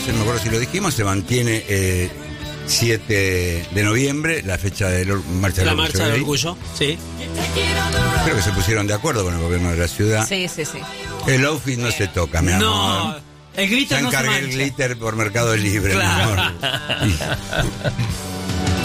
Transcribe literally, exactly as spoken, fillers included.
sé, no me acuerdo si lo dijimos, se mantiene eh, siete de noviembre, la fecha de la marcha del La orgullo. marcha del orgullo, sí. Creo que se pusieron de acuerdo con el gobierno de la ciudad. Sí, sí, sí. El outfit no se toca, mi amor. No, el Ya glitter no se encargué el mancha. glitter por Mercado Libre, Claro. mi amor.